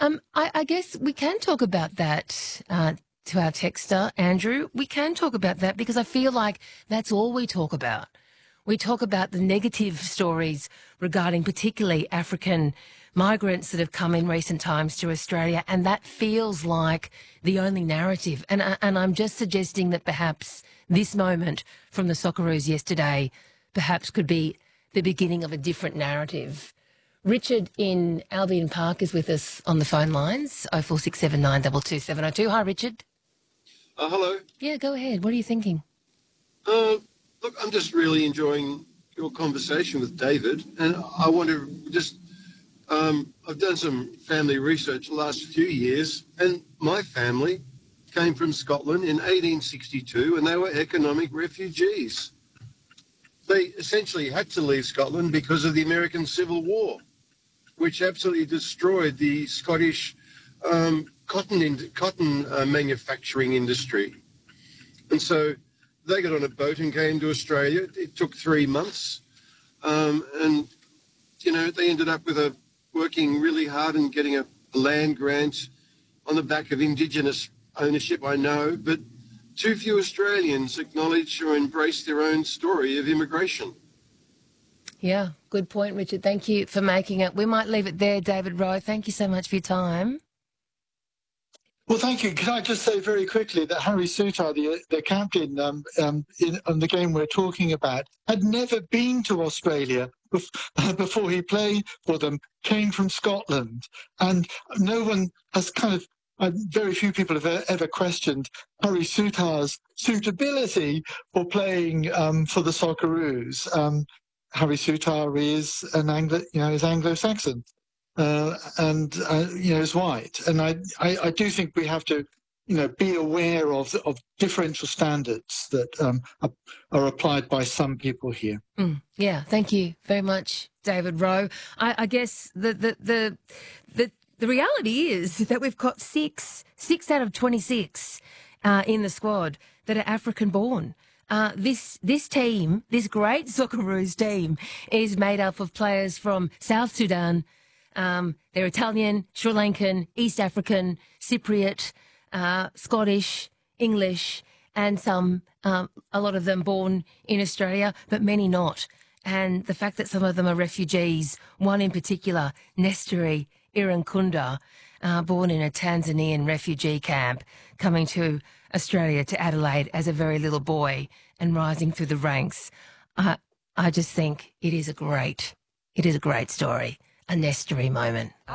I guess we can talk about that to our texter, Andrew. We can talk about that because I feel like that's all we talk about. We talk about the negative stories regarding particularly African migrants that have come in recent times to Australia, and that feels like the only narrative. And I'm just suggesting that perhaps this moment from the Socceroos yesterday perhaps could be the beginning of a different narrative. Richard in Albion Park is with us on the phone lines, 0467 22702. Hi, Richard. Hello. Yeah, go ahead. What are you thinking? Look, I'm just really enjoying your conversation with David, and I want to just, I've done some family research the last few years, and my family came from Scotland in 1862, and they were economic refugees. They essentially had to leave Scotland because of the American Civil War, which absolutely destroyed the Scottish cotton manufacturing industry. And so they got on a boat and came to Australia. It took 3 months. And, you know, they ended up with working really hard and getting a land grant on the back of Indigenous ownership, I know, but too few Australians acknowledge or embrace their own story of immigration. Yeah, good point, Richard. Thank you for making it. We might leave it there, David Rowe. Thank you so much for your time. Well, thank you. Can I just say very quickly that Harry Sutar, the captain on the game we're talking about, had never been to Australia before he played for them, came from Scotland. And no one has very few people have ever questioned Harry Sutar's suitability for playing for the Socceroos. Harry Sutar is is Anglo-Saxon. Is white, and I do think we have to, be aware of differential standards that are applied by some people here. Yeah, thank you very much, David Rowe. I guess the reality is that we've got six out of 26 in the squad that are African born. This team, this great Socceroos team, is made up of players from South Sudan. They're Italian, Sri Lankan, East African, Cypriot, Scottish, English, and a lot of them born in Australia, but many not. And the fact that some of them are refugees, one in particular, Nesteri Irankunda, born in a Tanzanian refugee camp, coming to Australia, to Adelaide as a very little boy and rising through the ranks. I just think it is a great story. A Nesteri moment.